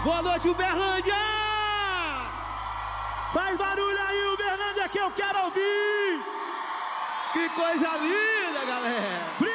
Boa noite, Uberlândia! Faz barulho aí, Uberlândia, que eu quero ouvir! Que coisa linda, galera!